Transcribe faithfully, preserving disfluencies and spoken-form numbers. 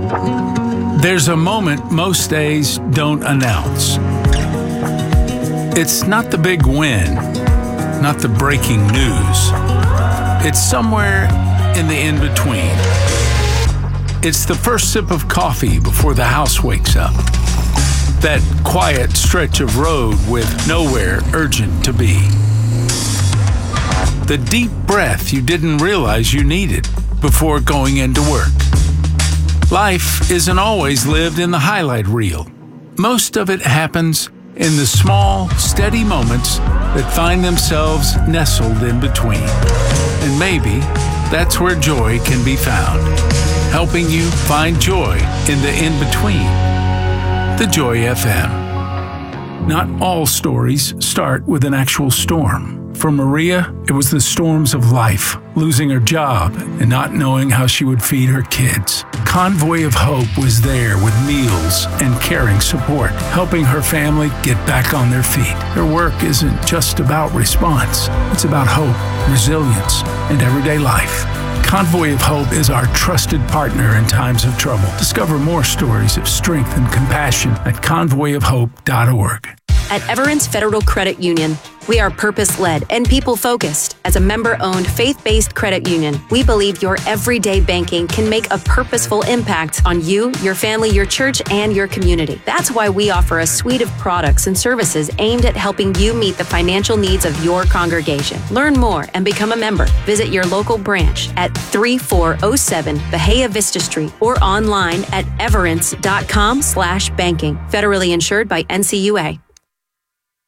There's a moment most days don't announce. It's not the big win, not the breaking news. It's somewhere in the in-between. It's the first sip of coffee before the house wakes up. That quiet stretch of road with nowhere urgent to be. The deep breath you didn't realize you needed before going into work. Life isn't always lived in the highlight reel. Most of it happens in the small, steady moments that find themselves nestled in between. And maybe that's where joy can be found, helping you find joy in the in-between. The Joy F M. Not all stories start with an actual storm. For Maria, it was the storms of life, losing her job and not knowing how she would feed her kids. Convoy of Hope was there with meals and caring support, helping her family get back on their feet. Their work isn't just about response. It's about hope, resilience, and everyday life. Convoy of Hope is our trusted partner in times of trouble. Discover more stories of strength and compassion at convoy of hope dot org. At Everence Federal Credit Union, we are purpose-led and people-focused. As a member-owned, faith-based credit union, we believe your everyday banking can make a purposeful impact on you, your family, your church, and your community. That's why we offer a suite of products and services aimed at helping you meet the financial needs of your congregation. Learn more and become a member. Visit your local branch at thirty-four oh seven Bahia Vista Street or online at everence dot com slash banking. Federally insured by N C U A.